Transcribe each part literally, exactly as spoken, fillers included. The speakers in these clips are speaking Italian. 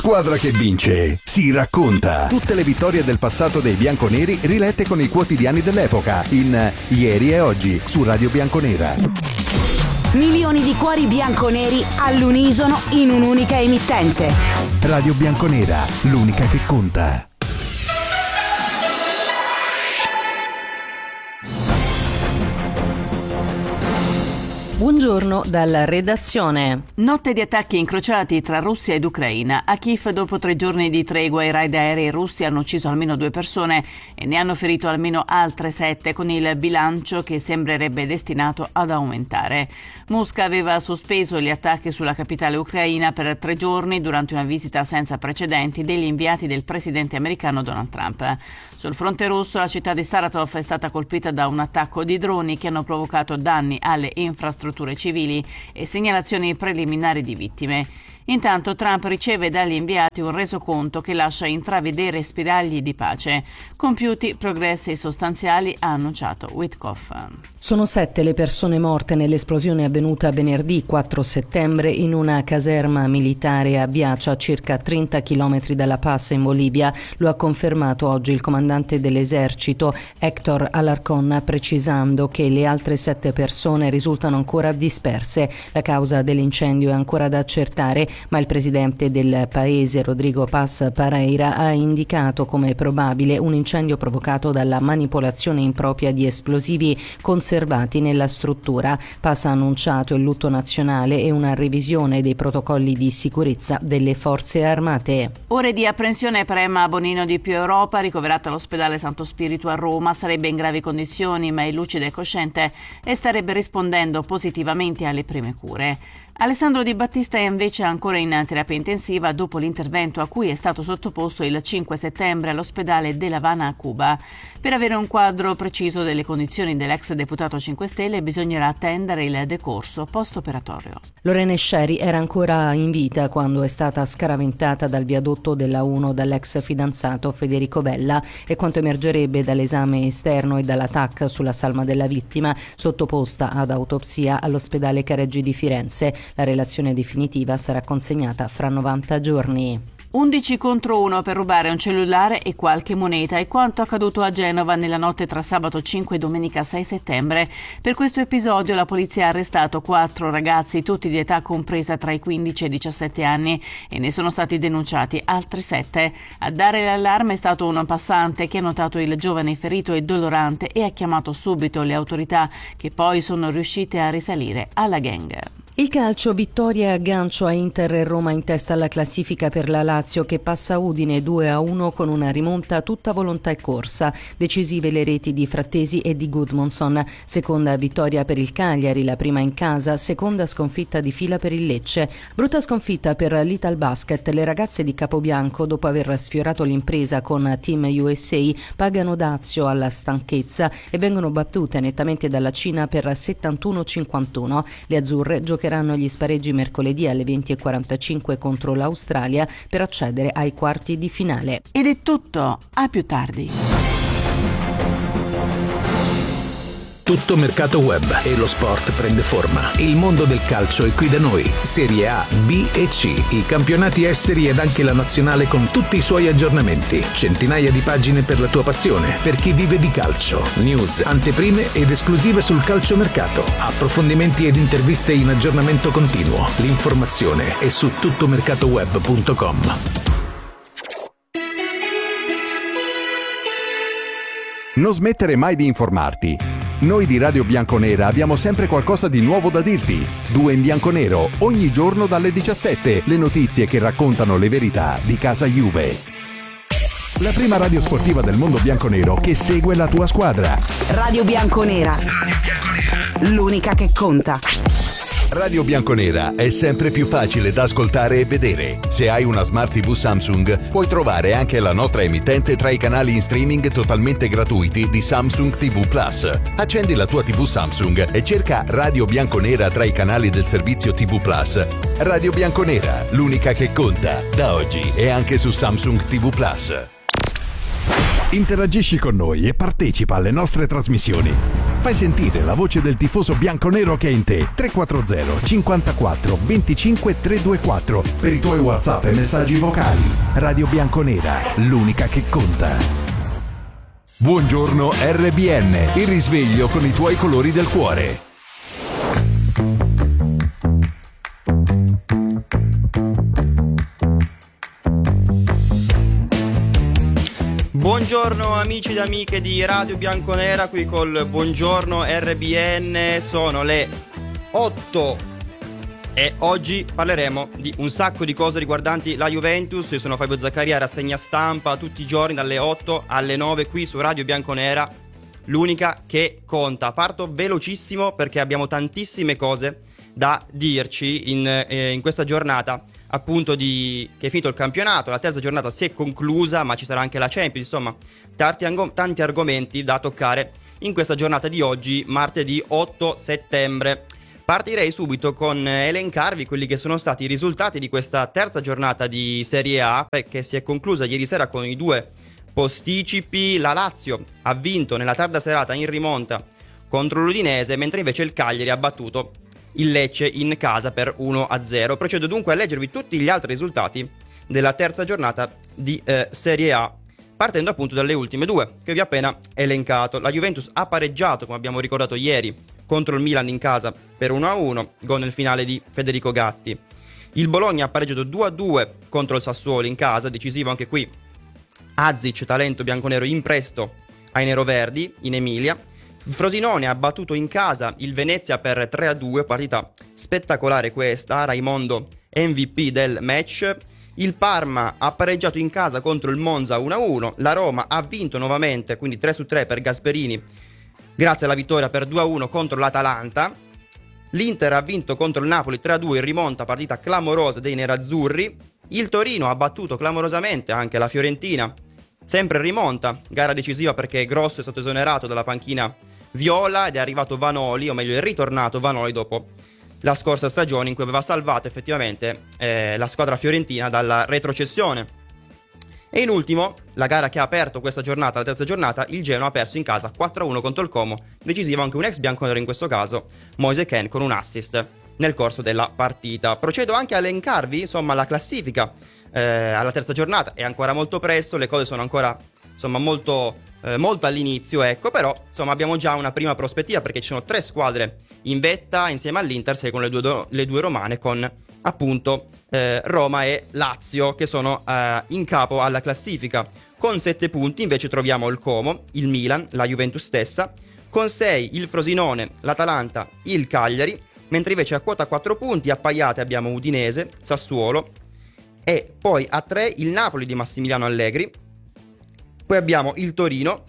squadra che vince si racconta. Tutte le vittorie del passato dei bianconeri rilette con i quotidiani dell'epoca in Ieri e Oggi su Radio Bianconera. Milioni di cuori bianconeri all'unisono in un'unica emittente. Radio Bianconera, l'unica che conta. Buongiorno dalla redazione. Notte di attacchi incrociati tra Russia ed Ucraina. A Kiev, dopo tre giorni di tregua, i raid aerei russi hanno ucciso almeno due persone e ne hanno ferito almeno altre sette, con il bilancio che sembrerebbe destinato ad aumentare. Mosca aveva sospeso gli attacchi sulla capitale ucraina per tre giorni durante una visita senza precedenti degli inviati del presidente americano Donald Trump. Sul fronte russo, la città di Saratov è stata colpita da un attacco di droni che hanno provocato danni alle infrastrutture civili e segnalazioni preliminari di vittime. Intanto Trump riceve dagli inviati un resoconto che lascia intravedere spiragli di pace. Compiuti progressi sostanziali, ha annunciato Witkoff. Sono sette le persone morte nell'esplosione avvenuta venerdì quattro settembre in una caserma militare a Viacha, a circa trenta chilometri dalla Paz in Bolivia. Lo ha confermato oggi il comandante dell'esercito Héctor Alarcón, precisando che le altre sette persone risultano ancora disperse. La causa dell'incendio è ancora da accertare, ma il presidente del paese, Rodrigo Paz Pareira, ha indicato come probabile un incendio provocato dalla manipolazione impropria di esplosivi conservati nella struttura. Paz ha annunciato il lutto nazionale e una revisione dei protocolli di sicurezza delle forze armate. Ore di apprensione per Emma Bonino di Più Europa, ricoverata all'ospedale Santo Spirito a Roma. Sarebbe in gravi condizioni, ma è lucida e cosciente e starebbe rispondendo positivamente alle prime cure. Alessandro Di Battista è invece ancora in terapia intensiva dopo l'intervento a cui è stato sottoposto il cinque settembre all'ospedale de La Habana a Cuba. Per avere un quadro preciso delle condizioni dell'ex deputato cinque Stelle bisognerà attendere il decorso post-operatorio. Lorena Scieri era ancora in vita quando è stata scaraventata dal viadotto della uno dall'ex fidanzato Federico Vella, e quanto emergerebbe dall'esame esterno e dalla T A C sulla salma della vittima, sottoposta ad autopsia all'ospedale Careggi di Firenze. La relazione definitiva sarà consegnata fra novanta giorni. undici contro uno per rubare un cellulare e qualche moneta è quanto accaduto a Genova nella notte tra sabato cinque e domenica sei settembre. Per questo episodio la polizia ha arrestato quattro ragazzi, tutti di età compresa tra i quindici e i diciassette anni, e ne sono stati denunciati altri sette. A dare l'allarme è stato un passante che ha notato il giovane ferito e dolorante e ha chiamato subito le autorità, che poi sono riuscite a risalire alla gang. Il calcio, vittoria a gancio a Inter e Roma in testa alla classifica per la Lazio, che passa Udine due a uno con una rimonta a tutta volontà e corsa. Decisive le reti di Frattesi e di Gudmundsson. Seconda vittoria per il Cagliari, la prima in casa, seconda sconfitta di fila per il Lecce. Brutta sconfitta per l'Italbasket. Le ragazze di Capobianco, dopo aver sfiorato l'impresa con Team U S A, pagano dazio alla stanchezza e vengono battute nettamente dalla Cina per settantuno a cinquantuno. Le azzurre giocheranno gli spareggi mercoledì alle venti e quarantacinque contro l'Australia per accedere ai quarti di finale. Ed è tutto, a più tardi. Tutto mercato web e lo sport prende forma. Il mondo del calcio è qui da noi. Serie A, B e C, i campionati esteri ed anche la nazionale con tutti i suoi aggiornamenti. Centinaia di pagine per la tua passione, per chi vive di calcio. News, anteprime ed esclusive sul calciomercato. Approfondimenti ed interviste in aggiornamento continuo. L'informazione è su tuttomercatoweb punto com. Non smettere mai di informarti. Noi di Radio Bianconera abbiamo sempre qualcosa di nuovo da dirti. Due in bianconero, ogni giorno dalle diciassette, le notizie che raccontano le verità di casa Juve. La prima radio sportiva del mondo bianconero che segue la tua squadra. Radio Bianconera. Radio Bianconera. L'unica che conta. Radio Bianconera è sempre più facile da ascoltare e vedere. Se hai una Smart tivù Samsung, puoi trovare anche la nostra emittente tra i canali in streaming totalmente gratuiti di Samsung ti vu Plus. Accendi la tua tivù Samsung e cerca Radio Bianconera tra i canali del servizio ti vu Plus. Radio Bianconera, l'unica che conta. Da oggi è anche su Samsung ti vu Plus. Interagisci con noi e partecipa alle nostre trasmissioni. Fai sentire la voce del tifoso bianconero che è in te. tre quattro zero cinquantaquattro venticinque trecentoventiquattro per i tuoi WhatsApp e messaggi vocali. Radio Bianconera, l'unica che conta. Buongiorno R B N, il risveglio con i tuoi colori del cuore. Buongiorno amici ed amiche di Radio Bianconera, qui col Buongiorno R B N, sono le otto e oggi parleremo di un sacco di cose riguardanti la Juventus. Io sono Fabio Zaccaria, rassegna stampa tutti i giorni dalle otto alle nove qui su Radio Bianconera, l'unica che conta. Parto velocissimo perché abbiamo tantissime cose da dirci in, eh, in questa giornata appunto di che è finito il campionato. La terza giornata si è conclusa, ma ci sarà anche la Champions, insomma tanti, tanti argomenti da toccare in questa giornata di oggi, martedì otto settembre. Partirei subito con elencarvi quelli che sono stati i risultati di questa terza giornata di Serie A, che si è conclusa ieri sera con i due posticipi. La Lazio ha vinto nella tarda serata in rimonta contro l'Udinese, mentre invece il Cagliari ha battuto il Lecce in casa per uno a zero. Procedo dunque a leggervi tutti gli altri risultati della terza giornata di eh, Serie A, partendo appunto dalle ultime due che vi ho appena elencato. La Juventus ha pareggiato, come abbiamo ricordato ieri, contro il Milan in casa per uno a uno, gol nel finale di Federico Gatti. Il Bologna ha pareggiato due a due contro il Sassuolo in casa, decisivo anche qui Azic, talento bianconero in prestito ai neroverdi in Emilia. Il Frosinone ha battuto in casa il Venezia per tre a due, partita spettacolare questa, Raimondo M V P del match. Il Parma ha pareggiato in casa contro il Monza uno a uno, la Roma ha vinto nuovamente, quindi tre su tre per Gasperini, grazie alla vittoria per due a uno contro l'Atalanta. L'Inter ha vinto contro il Napoli tre a due in rimonta, partita clamorosa dei nerazzurri. Il Torino ha battuto clamorosamente anche la Fiorentina, sempre in rimonta, gara decisiva perché Grosso è stato esonerato dalla panchina viola ed è arrivato Vanoli, o meglio è ritornato Vanoli dopo la scorsa stagione in cui aveva salvato effettivamente eh, la squadra fiorentina dalla retrocessione. E in ultimo, la gara che ha aperto questa giornata, la terza giornata, il Genoa ha perso in casa quattro a uno contro il Como, decisivo anche un ex bianconero in questo caso, Moise Kean, con un assist nel corso della partita. Procedo anche a elencarvi insomma la classifica eh, alla terza giornata. È ancora molto presto, le cose sono ancora insomma molto, eh, molto all'inizio, ecco, però insomma abbiamo già una prima prospettiva perché ci sono tre squadre in vetta insieme all'Inter, seguono le due, do- le due romane con appunto eh, Roma e Lazio che sono eh, in capo alla classifica. Con sette punti invece troviamo il Como, il Milan, la Juventus stessa, con sei il Frosinone, l'Atalanta, il Cagliari, mentre invece a quota quattro punti appaiate abbiamo Udinese, Sassuolo e poi a tre il Napoli di Massimiliano Allegri. Poi abbiamo il Torino,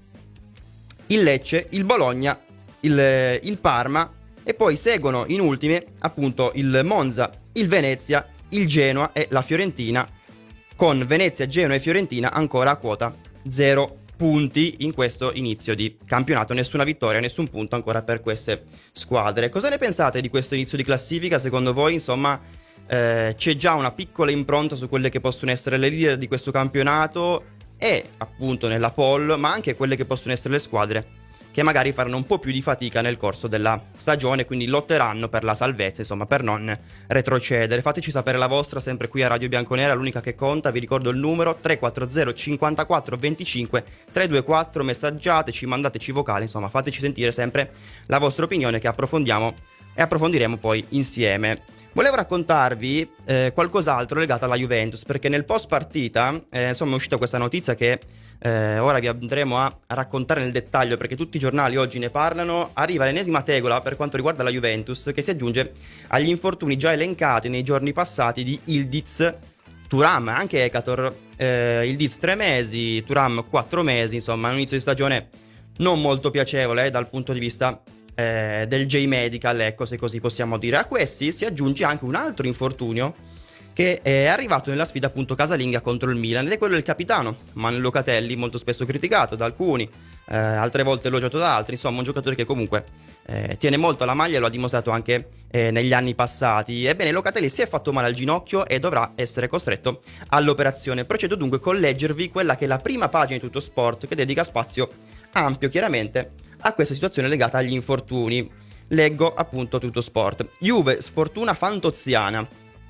il Lecce, il Bologna, il, il Parma e poi seguono in ultime appunto il Monza, il Venezia, il Genoa e la Fiorentina, con Venezia, Genoa e Fiorentina ancora a quota zero punti in questo inizio di campionato. Nessuna vittoria, nessun punto ancora per queste squadre. Cosa ne pensate di questo inizio di classifica? Secondo voi insomma eh, c'è già una piccola impronta su quelle che possono essere le leader di questo campionato e appunto nella poll, ma anche quelle che possono essere le squadre che magari faranno un po' più di fatica nel corso della stagione, quindi lotteranno per la salvezza, insomma per non retrocedere. Fateci sapere la vostra sempre qui a Radio Bianconera, l'unica che conta. Vi ricordo il numero tre quattro zero cinquantaquattro venticinque trecentoventiquattro, messaggiateci, mandateci vocali, insomma fateci sentire sempre la vostra opinione che approfondiamo e approfondiremo poi insieme. Volevo raccontarvi eh, qualcos'altro legato alla Juventus, perché nel post partita eh, insomma è uscita questa notizia che eh, ora vi andremo a raccontare nel dettaglio, perché tutti i giornali oggi ne parlano. Arriva l'ennesima tegola per quanto riguarda la Juventus, che si aggiunge agli infortuni già elencati nei giorni passati di Ildiz, Thuram, anche Ekator. eh, Ildiz tre mesi, Thuram quattro mesi, insomma un inizio di stagione non molto piacevole eh, dal punto di vista Eh, del J-Medical, ecco, se così possiamo dire. A questi si aggiunge anche un altro infortunio che è arrivato nella sfida appunto casalinga contro il Milan, ed è quello del capitano Manuel Locatelli, molto spesso criticato da alcuni, eh, altre volte elogiato da altri, insomma un giocatore che comunque eh, tiene molto alla maglia e lo ha dimostrato anche eh, negli anni passati. Ebbene, Locatelli si è fatto male al ginocchio e dovrà essere costretto all'operazione. Procedo dunque con leggervi quella che è la prima pagina di Tutto Sport, che dedica spazio ampio chiaramente a questa situazione legata agli infortuni. Leggo appunto Tutto Sport. Juve sfortuna fantoziana,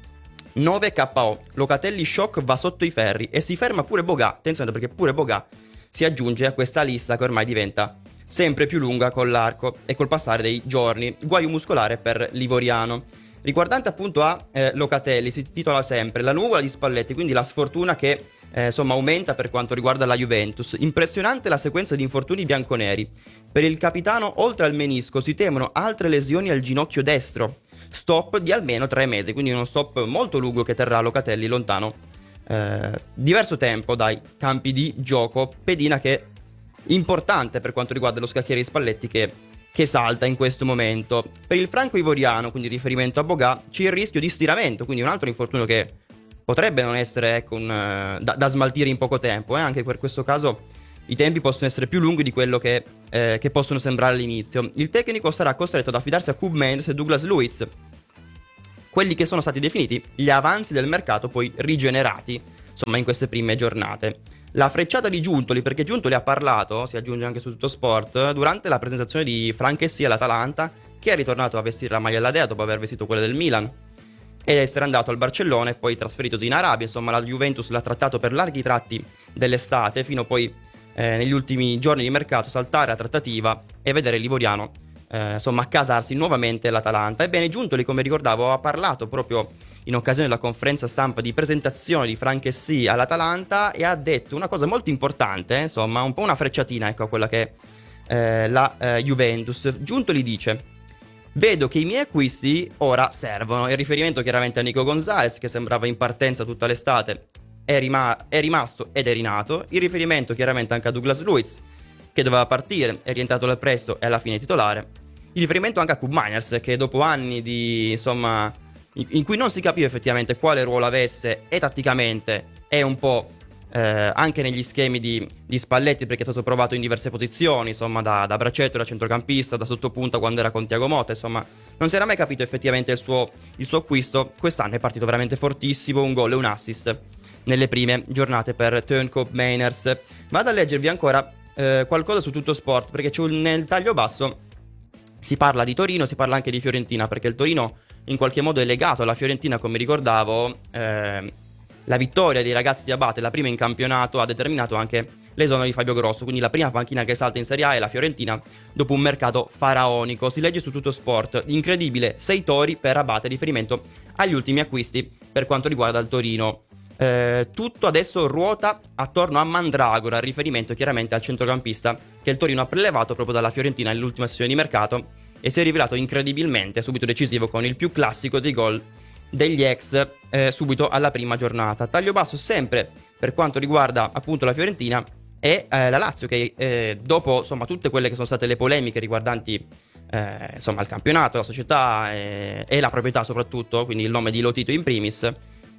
nove K O, Locatelli shock, va sotto i ferri e si ferma pure Bogà. Attenzione, perché pure Bogà si aggiunge a questa lista che ormai diventa sempre più lunga con l'arco e col passare dei giorni. Guaio muscolare per l'ivoriano. Riguardante appunto a eh, Locatelli, si titola sempre La nuvola di Spalletti, quindi la sfortuna che eh, insomma aumenta per quanto riguarda la Juventus. Impressionante la sequenza di infortuni bianconeri. Per il capitano, oltre al menisco, si temono altre lesioni al ginocchio destro. Stop di almeno tre mesi, quindi uno stop molto lungo che terrà Locatelli lontano eh, diverso tempo dai campi di gioco. Pedina che è importante per quanto riguarda lo scacchiere di Spalletti che, che salta in questo momento. Per il franco ivoriano, quindi riferimento a Bogà, c'è il rischio di stiramento, quindi un altro infortunio che potrebbe non essere ecco, un, uh, da, da smaltire in poco tempo. Eh? Anche per questo caso i tempi possono essere più lunghi di quello che, eh, che possono sembrare all'inizio. Il tecnico sarà costretto ad affidarsi a Kobe Meiners e Douglas Luiz, quelli che sono stati definiti gli avanzi del mercato poi rigenerati, insomma, in queste prime giornate. La frecciata di Giuntoli, perché Giuntoli ha parlato, si aggiunge anche su Tutto Sport, durante la presentazione di Franchessi all'Atalanta, che è ritornato a vestire la maglia della Dea dopo aver vestito quella del Milan ed essere andato al Barcellona e poi trasferitosi in Arabia. Insomma, la Juventus l'ha trattato per larghi tratti dell'estate, fino poi eh, negli ultimi giorni di mercato saltare la trattativa e vedere l'ivoriano eh, insomma accasarsi nuovamente all'Atalanta. Ebbene, Giuntoli, come ricordavo, ha parlato proprio in occasione della conferenza stampa di presentazione di Franchessi all'Atalanta e ha detto una cosa molto importante, eh, insomma un po' una frecciatina ecco a quella che è eh, la eh, Juventus. Giuntoli dice: vedo che i miei acquisti ora servono. Il riferimento chiaramente a Nico Gonzalez, che sembrava in partenza tutta l'estate, è, rima- è rimasto ed è rinato. Il riferimento chiaramente anche a Douglas Luiz, che doveva partire, è rientrato dal prestito e alla fine titolare. Il riferimento anche a Kobe Meiners, che dopo anni di insomma in cui non si capiva effettivamente quale ruolo avesse e tatticamente è un po' eh, anche negli schemi di, di Spalletti, perché è stato provato in diverse posizioni, insomma da, da braccetto, da centrocampista, da sottopunta quando era con Thiago Motta, insomma non si era mai capito effettivamente il suo, il suo acquisto. Quest'anno è partito veramente fortissimo, un gol e un assist nelle prime giornate per Teun Kobe Meiners. Vado a leggervi ancora eh, qualcosa su Tutto Sport, perché c'è un, nel taglio basso si parla di Torino, si parla anche di Fiorentina, perché il Torino in qualche modo è legato alla Fiorentina. Come ricordavo, eh, la vittoria dei ragazzi di Abate, la prima in campionato, ha determinato anche l'esonero di Fabio Grosso, quindi la prima panchina che salta in Serie A è la Fiorentina dopo un mercato faraonico. Si legge su Tutto Sport: incredibile, sei tori per Abate, riferimento agli ultimi acquisti per quanto riguarda il Torino. Eh, tutto adesso ruota attorno a Mandragora, riferimento chiaramente al centrocampista che il Torino ha prelevato proprio dalla Fiorentina nell'ultima sessione di mercato e si è rivelato incredibilmente subito decisivo con il più classico dei gol degli ex eh, subito alla prima giornata. Taglio basso sempre per quanto riguarda appunto la Fiorentina e eh, la Lazio, che eh, dopo insomma tutte quelle che sono state le polemiche riguardanti eh, insomma il campionato, la società eh, e la proprietà soprattutto, quindi il nome di Lotito in primis,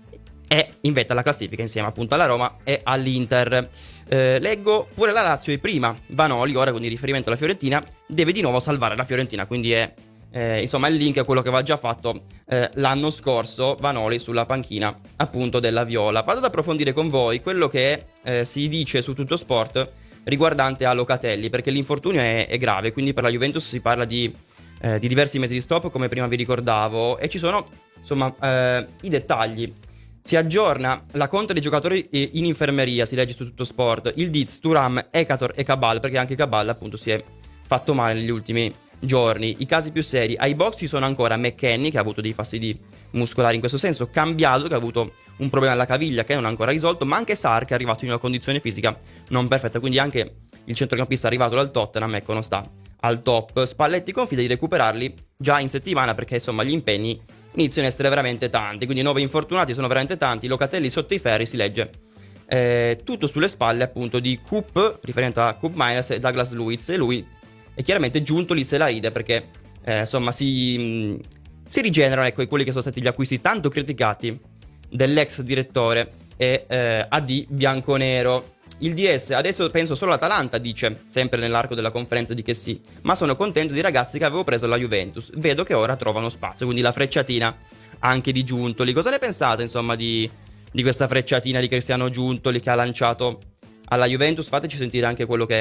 è in vetta alla classifica insieme appunto alla Roma e all'Inter. Eh, leggo pure la Lazio e prima Vanoli, ora con il riferimento alla Fiorentina, deve di nuovo salvare la Fiorentina, quindi è eh, insomma il link a quello che aveva già fatto eh, l'anno scorso Vanoli sulla panchina appunto della Viola. Vado ad approfondire con voi quello che eh, si dice su Tutto Sport riguardante a Locatelli, perché l'infortunio è, è grave, quindi per la Juventus si parla di, eh, di diversi mesi di stop, come prima vi ricordavo, e ci sono insomma eh, i dettagli. Si aggiorna la conta dei giocatori in infermeria, si legge su Tutto Sport: il Diz, Thuram, Ekator e Cabal, perché anche Cabal appunto si è fatto male negli ultimi giorni. I casi più seri: ai box ci sono ancora McKennie, che ha avuto dei fastidi muscolari in questo senso, Cambiaso, che ha avuto un problema alla caviglia che non ha ancora risolto, ma anche Sarr, che è arrivato in una condizione fisica non perfetta, quindi anche il centrocampista arrivato dal Tottenham ecco non sta al top. Spalletti confida di recuperarli già in settimana, perché insomma gli impegni iniziano a essere veramente tanti, quindi nove infortunati sono veramente tanti. Locatelli sotto i ferri, si legge eh, tutto sulle spalle appunto di Coop, riferente a Kobe Meiners e Douglas Luiz, e lui è chiaramente Giuntoli se la ride, perché eh, insomma si, mh, si rigenerano ecco quelli che sono stati gli acquisti tanto criticati dell'ex direttore e eh, A D bianconero. Il D S adesso penso solo all'Atalanta, dice, sempre nell'arco della conferenza di che sì, ma sono contento di ragazzi che avevo preso alla Juventus, vedo che ora trovano spazio, quindi la frecciatina anche di Giuntoli. Cosa ne pensate insomma di, di questa frecciatina di Cristiano Giuntoli che ha lanciato alla Juventus? Fateci sentire anche quello che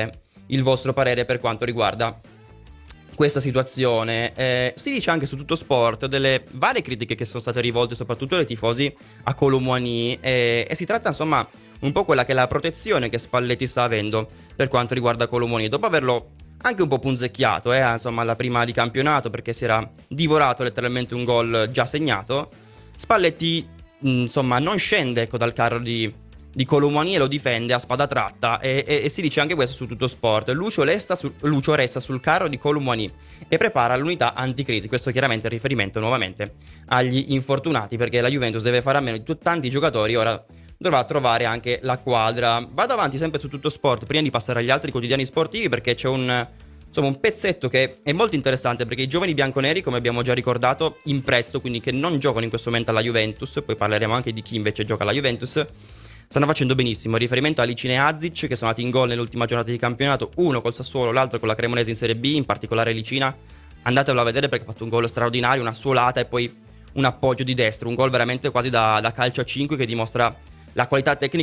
il vostro parere per quanto riguarda questa situazione. Eh, si dice anche su Tutto Sport delle varie critiche che sono state rivolte soprattutto dai tifosi a Kolo Muani, eh, e si tratta insomma un po' quella che è la protezione che Spalletti sta avendo per quanto riguarda Kolo Muani, dopo averlo anche un po' punzecchiato eh, insomma alla prima di campionato, perché si era divorato letteralmente un gol già segnato. Spalletti mh, insomma non scende ecco dal carro di, di Kolo Muani e lo difende a spada tratta, e, e, e si dice anche questo su Tutto Sport. Lucio, resta su, Lucio resta sul carro di Kolo Muani e prepara l'unità anticrisi. Questo chiaramente è riferimento nuovamente agli infortunati, perché la Juventus deve fare a meno di t- tanti giocatori, ora dovrà trovare anche la quadra. Vado avanti sempre su Tutto Sport prima di passare agli altri quotidiani sportivi, perché c'è un, insomma, un pezzetto che è molto interessante, perché i giovani bianconeri, come abbiamo già ricordato, in prestito, quindi che non giocano in questo momento alla Juventus, poi parleremo anche di chi invece gioca alla Juventus, stanno facendo benissimo. Riferimento a Licine e Azic, che sono andati in gol nell'ultima giornata di campionato, uno col Sassuolo, l'altro con la Cremonese in Serie B, in particolare Licina. Andatevelo a vedere perché ha fatto un gol straordinario, una suolata e poi un appoggio di destro, un gol veramente quasi da, da calcio a cinque, che dimostra la qualità tecnica